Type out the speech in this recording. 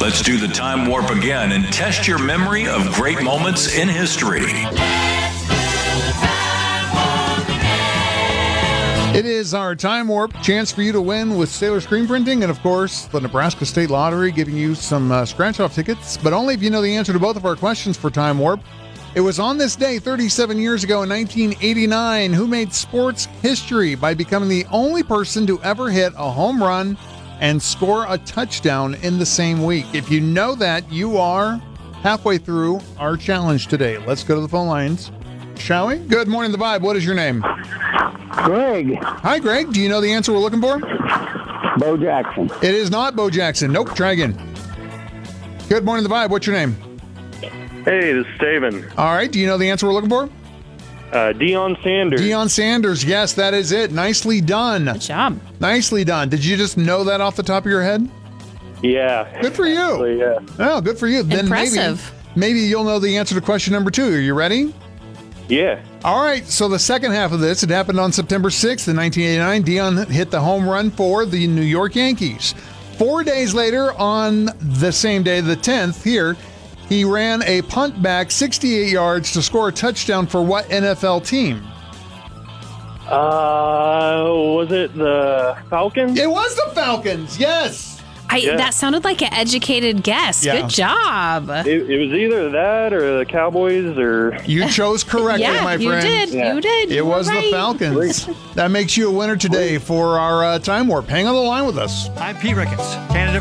Let's do the time warp again and test your memory of great moments in history. It is our time warp chance for you to win with Sailor Screen Printing and, of course, the Nebraska State Lottery giving you some scratch-off tickets, but only if you know the answer to both of our questions for time warp. It was on this day 37 years ago in 1989 who made sports history by becoming the only person to ever hit a home run and score a touchdown in the same week. If you know that, you are halfway through our challenge today. Let's go to the phone lines, shall we? Good morning, The Vibe. What is your name? Greg. Hi, Greg. Do you know the answer we're looking for? Bo Jackson. It is not Bo Jackson. Nope. Try again. Good morning, The Vibe. What's your name? Hey, this is Steven. All right. Do you know the answer we're looking for? Deion Sanders. Deion Sanders. Yes, that is it. Nicely done. Good job. Nicely done. Did you just know that off the top of your head? Yeah. Good for you. Actually, yeah. Oh, good for you. Then Impressive. maybe you'll know the answer to question number 2. Are you ready? Yeah. All right, so the second half of this, it happened on September 6th in 1989. Deion hit the home run for the New York Yankees. 4 days later, on the same day, the 10th here, he ran a punt back 68 yards to score a touchdown for what NFL team? Was it the Falcons? It was the Falcons, yes. Yeah. That sounded like an educated guess. Yeah. Good job. It was either that or the Cowboys or... You chose correctly, Yeah, my you friend. did. Yeah. You did. It You were was the right. Falcons. That makes you a winner today for our time warp. Hang on the line with us. I'm Pete Ricketts, Canada